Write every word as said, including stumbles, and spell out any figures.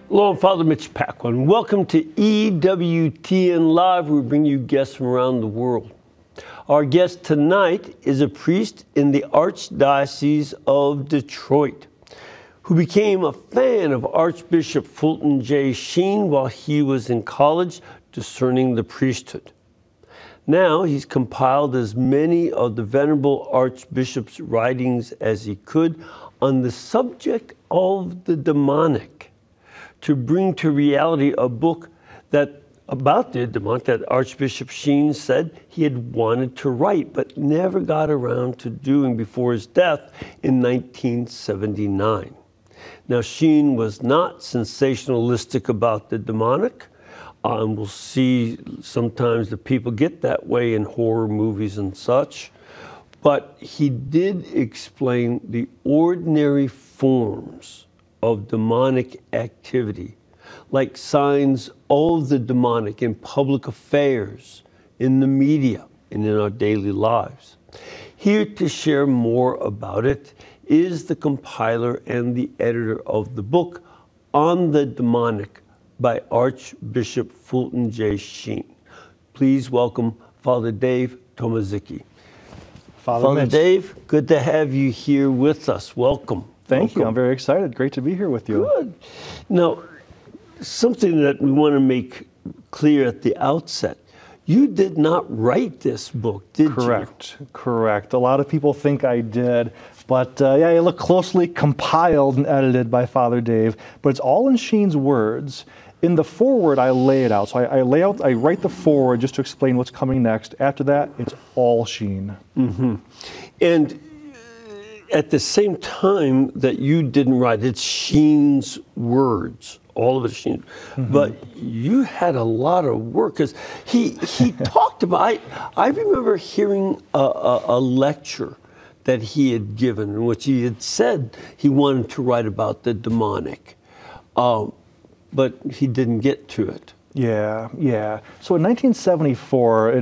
Hello, I'm Father Mitch Paquin. Welcome to E W T N Live. We bring you guests from around the world. Our guest tonight is a priest in the Archdiocese of Detroit who became a fan of Archbishop Fulton J. Sheen while he was in college discerning the priesthood. Now he's compiled as many of the Venerable Archbishop's writings as he could on the subject of the demonic, to bring to reality a book that about the demonic that Archbishop Sheen said he had wanted to write, but never got around to doing before his death in nineteen seventy-nine. Now, Sheen was not sensationalistic about the demonic. Um, we'll see sometimes the people get that way in horror movies and such, but he did explain the ordinary forms of demonic activity, like signs of the demonic in public affairs, in the media, and in our daily lives. Here to share more about it is the compiler and the editor of the book On the Demonic by Archbishop Fulton J. Sheen. Please welcome Father Dave Tomaszicki. Father, Father Mitch. Dave, good to have you here with us. Welcome. Thank Welcome. you. I'm very excited. Great to be here with you. Good. Now, something that we want to make clear at the outset. You did not write this book, did Correct. you? Correct. A lot of people think I did, but uh, yeah, I look closely compiled and edited by Father Dave, but it's all in Sheen's words. In the foreword, I lay it out. So I, I lay out, I write the foreword just to explain what's coming next. After that, it's all Sheen. Mm-hmm. And at the same time that you didn't write, it's Sheen's words, all of it Sheen. Mm-hmm. But you had a lot of work, because he he talked about, I, I remember hearing a, a, a lecture that he had given in which he had said he wanted to write about the demonic, um, but he didn't get to it. Yeah, yeah. So in nineteen seventy-four,